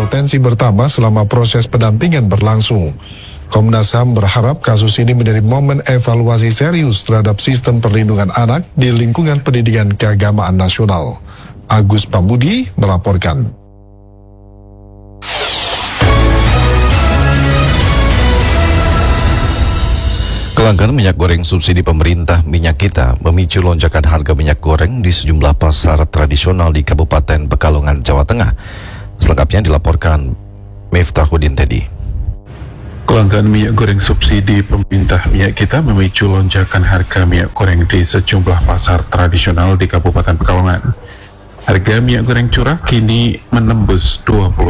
berpotensi bertambah selama proses pendampingan berlangsung. Komnas HAM berharap kasus ini menjadi momen evaluasi serius terhadap sistem perlindungan anak di lingkungan pendidikan keagamaan nasional. Agus Pambudi melaporkan. Kelangkaan minyak goreng subsidi pemerintah Minyak Kita memicu lonjakan harga minyak goreng di sejumlah pasar tradisional di Kabupaten Pekalongan, Jawa Tengah. Selengkapnya dilaporkan Miftahuddin Teddy. Kelangkaan minyak goreng subsidi pemerintah Minyak Kita memicu lonjakan harga minyak goreng di sejumlah pasar tradisional di Kabupaten Pekalongan. Harga minyak goreng curah kini menembus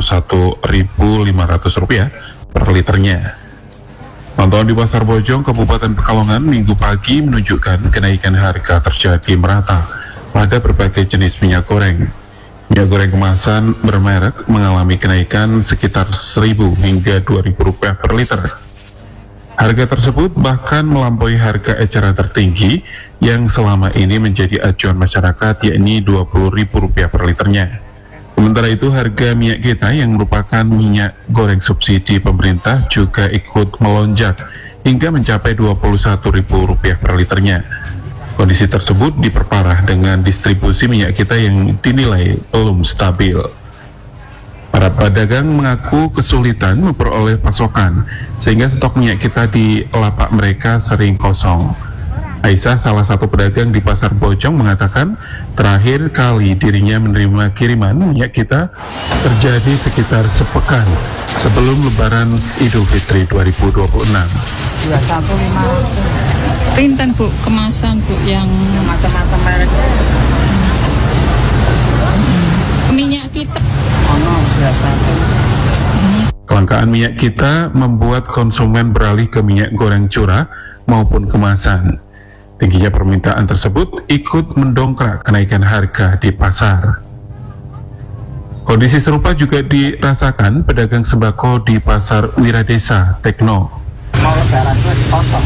Rp21.500 per liternya. Pantauan di Pasar Bojong, Kabupaten Pekalongan Minggu pagi menunjukkan kenaikan harga terjadi merata pada berbagai jenis minyak goreng. Minyak goreng kemasan bermerek mengalami kenaikan sekitar Rp1.000 hingga Rp2.000 per liter. Harga tersebut bahkan melampaui harga eceran tertinggi yang selama ini menjadi acuan masyarakat, yakni Rp20.000 per liternya. Sementara itu harga minyak kita yang merupakan minyak goreng subsidi pemerintah juga ikut melonjak hingga mencapai Rp21.000 per liternya. Kondisi tersebut diperparah dengan distribusi minyak kita yang dinilai belum stabil. Para pedagang mengaku kesulitan memperoleh pasokan sehingga stok minyak kita di lapak mereka sering kosong. Aisyah, salah satu pedagang di Pasar Bojong, mengatakan terakhir kali dirinya menerima kiriman minyak kita terjadi sekitar sepekan sebelum Lebaran Idul Fitri 2026. 21.500. Pinten Bu, kemasan Bu yang macam-macam merek. Minyak kita. Kelangkaan minyak kita membuat konsumen beralih ke minyak goreng curah maupun kemasan. Tingginya permintaan tersebut ikut mendongkrak kenaikan harga di pasar. Kondisi serupa juga dirasakan pedagang sembako di Pasar Wiradesa, Tekno. Mau lebaran itu kosong.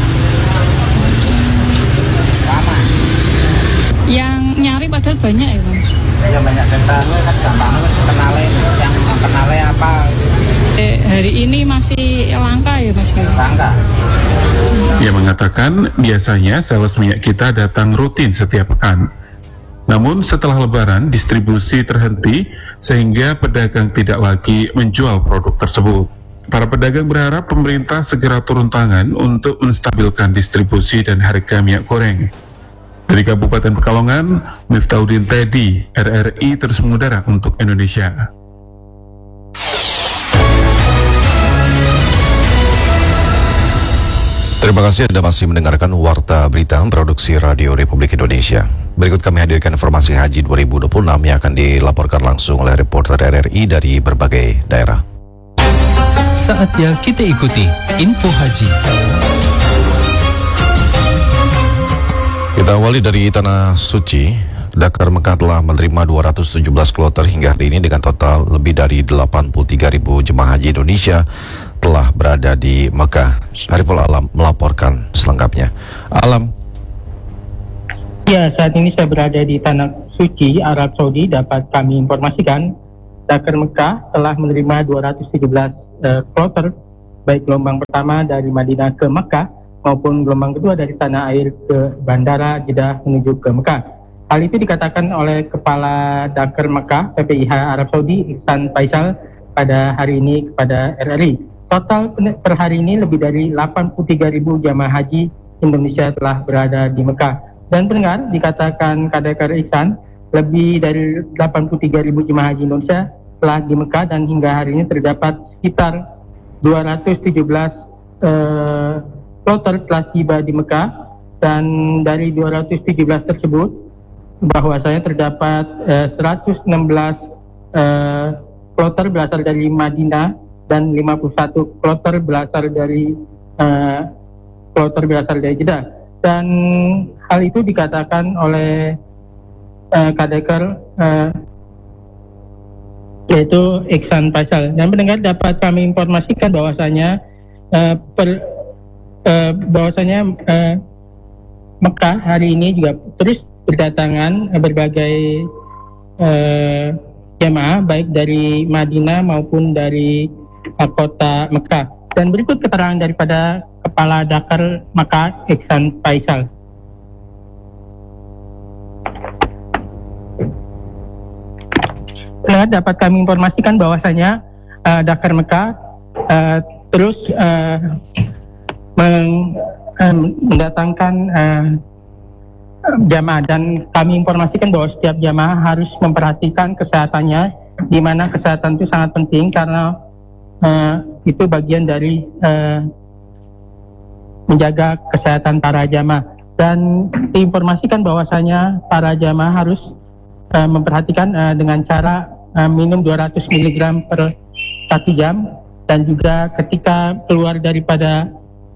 Lama. Yang nyari padahal banyak ya Mas? Ya banyak kita, kan gampang kenalin, yang kenalin apa. Hari ini masih langka ya Mas? Langka. Ia mengatakan biasanya sales minyak kita datang rutin setiap pekan. Namun setelah Lebaran distribusi terhenti sehingga pedagang tidak lagi menjual produk tersebut. Para pedagang berharap pemerintah segera turun tangan untuk menstabilkan distribusi dan harga minyak goreng. Dari Kabupaten Pekalongan, Miftahuddin Teddy, RRI terus mengudara untuk Indonesia. Terima kasih Anda masih mendengarkan Warta Berita Produksi Radio Republik Indonesia. Berikut kami hadirkan informasi Haji 2026 yang akan dilaporkan langsung oleh reporter RRI dari berbagai daerah. Saatnya kita ikuti info haji. Kita awali dari Tanah Suci. Dakar Mekah telah menerima 217 kloter hingga hari ini dengan total lebih dari 83.000 jemaah haji Indonesia telah berada di Mekah. Syariful Alam melaporkan selengkapnya. Alam. Ya, saat ini saya berada di Tanah Suci, Arab Saudi. Dapat kami informasikan, Dakar Mekah telah menerima 217 kloter, baik gelombang pertama dari Madinah ke Mekah maupun gelombang kedua dari tanah air ke Bandara Jeddah menuju ke Mekah. Hal itu dikatakan oleh Kepala Dakar Mekah PPIH Arab Saudi, Ihsan Faisal, pada hari ini kepada RRI. Total per hari ini lebih dari 83.000 jamaah haji Indonesia telah berada di Mekah. Dan pendengar, dikatakan Kadakar Ihsan, lebih dari 83.000 jemaah haji Indonesia telah di Mekah dan hingga hari ini terdapat sekitar 217 kloter telah tiba di Mekah, dan dari 217 tersebut bahwasanya terdapat 116 kloter berasal dari Madinah dan 51 kloter berasal dari Jeddah. Dan hal itu dikatakan oleh Kadekar yaitu Ihsan Faisal. Dan pendengar, dapat kami informasikan bahwasanya Mekah hari ini juga terus berdatangan berbagai jamaah baik dari Madinah maupun dari kota Mekah. Dan berikut keterangan daripada Kepala Dakar Mekah Ihsan Faisal. Dapat kami informasikan bahwasanya Dakar Mekah terus mendatangkan jamaah, dan kami informasikan bahwa setiap jamaah harus memperhatikan kesehatannya, di mana kesehatan itu sangat penting karena itu bagian dari menjaga kesehatan para jamaah. Dan diinformasikan bahwasanya para jamaah harus memperhatikan dengan cara minum 200 mg per 1 jam, dan juga ketika keluar daripada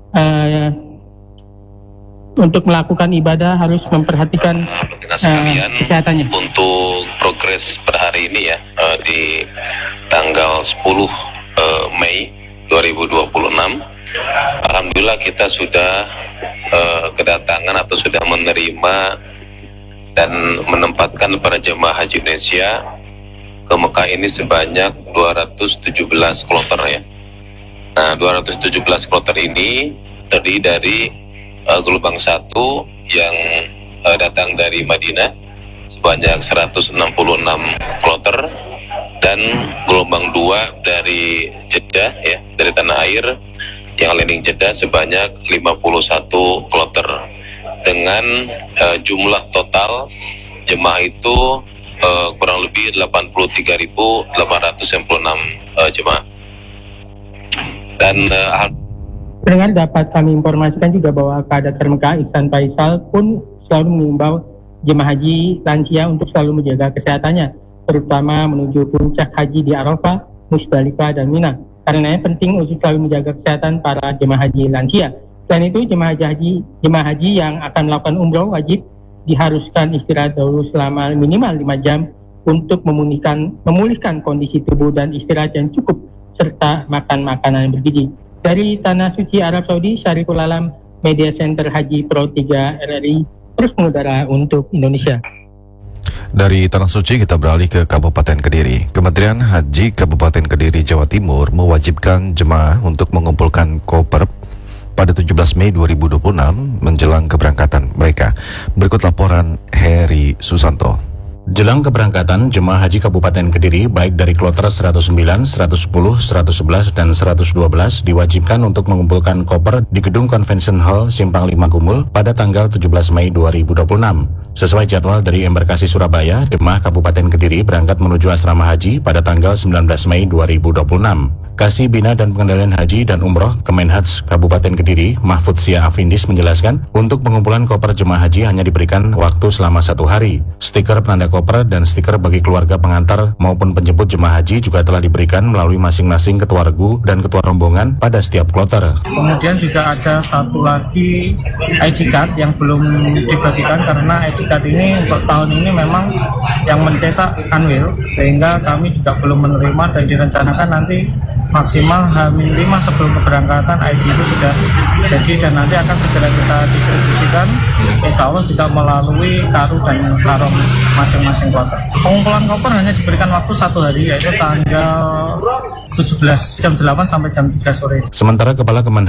untuk melakukan ibadah harus memperhatikan kesehatannya. Untuk progres per hari ini ya, di tanggal 10 Mei 2026, alhamdulillah kita sudah kedatangan atau sudah menerima dan menempatkan para jemaah haji Indonesia ke Mekah ini sebanyak 217 kloter ya. Nah, 217 kloter ini terdiri dari gelombang 1 yang datang dari Madinah sebanyak 166 kloter, dan gelombang 2 dari Jeddah ya, dari tanah air yang landing Jeddah sebanyak 51 kloter, dengan jumlah total jemaah itu kurang lebih 83.896 jemaah. Dan Dengan dapat kami informasikan juga bahwa Dakar Mekah Ihsan Faisal pun selalu mengimbau jemaah haji lansia untuk selalu menjaga kesehatannya, terutama menuju puncak haji di Arafah, Musdalifah, dan Mina. Karenanya penting untuk selalu menjaga kesehatan para jemaah haji lansia. Selain itu, jemaah haji yang akan melakukan umroh wajib diharuskan istirahat dahulu selama minimal 5 jam untuk memulihkan kondisi tubuh dan istirahat yang cukup, serta makan makanan yang bergizi. Dari Tanah Suci Arab Saudi, Syariful Alam, Media Center Haji Pro 3 RRI, terus mengudara untuk Indonesia. Dari Tanah Suci kita beralih ke Kabupaten Kediri. Kementerian Haji Kabupaten Kediri, Jawa Timur mewajibkan jemaah untuk mengumpulkan koper pada 17 Mei 2026 menjelang keberangkatan mereka. Berikut laporan Heri Susanto. Jelang keberangkatan, jemaah haji Kabupaten Kediri baik dari kloter 109, 110, 111, dan 112 diwajibkan untuk mengumpulkan koper di Gedung Convention Hall Simpang 5 Gumul pada tanggal 17 Mei 2026. Sesuai jadwal dari Embarkasi Surabaya, jemaah Kabupaten Kediri berangkat menuju asrama haji pada tanggal 19 Mei 2026. Kasih Bina dan Pengendalian Haji dan Umroh Kemenhaj Kabupaten Kediri, Mahfud Sia Afindis menjelaskan, untuk pengumpulan koper jemaah haji hanya diberikan waktu selama 1 hari. Stiker penanda koper dan stiker bagi keluarga pengantar maupun penjemput jemaah haji juga telah diberikan melalui masing-masing ketua regu dan ketua rombongan pada setiap kloter. Kemudian juga ada satu lagi ID card yang belum dibagikan karena ID card ini untuk tahun ini memang yang mencetak Kanwil, sehingga kami juga belum menerima dan direncanakan nanti maksimal H-5 sebelum keberangkatan ID itu sudah jadi, dan nanti akan segera kita distribusikan, insya Allah juga melalui Karu dan Karom masing-masing kota. Pengumpulan koper hanya diberikan waktu 1 hari, yaitu tanggal 17 jam 8 sampai jam 3 sore. Sementara Kepala Kemenhaj